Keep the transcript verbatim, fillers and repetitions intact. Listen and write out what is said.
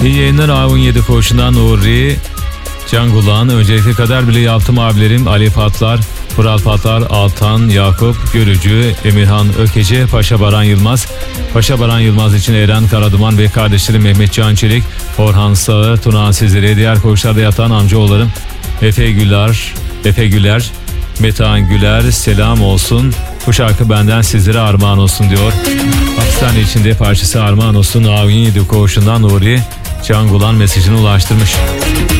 İyi yayınlar A on yedi koğuşundan Nuri Can Gulan. Öncelikle kadar bile yaptım abilerim Ali Patlar, Kural Patlar, Altan, Yakup, Görücü, Emirhan Ökeci, Paşa Baran Yılmaz. Paşa Baran Yılmaz için Eren Karaduman ve kardeşlerim Mehmet Can Çelik, Orhan Sağır, Tuna Sizlere, diğer koğuşlarda yatan amcaoğullarım Efe Güler, Efe Güler, Metehan Güler, selam olsun. Bu şarkı benden sizlere armağan olsun diyor. Hapishane içinde parçası armağan olsun. A on yedi koğuşundan Nuri Can Gulan mesajını ulaştırmış.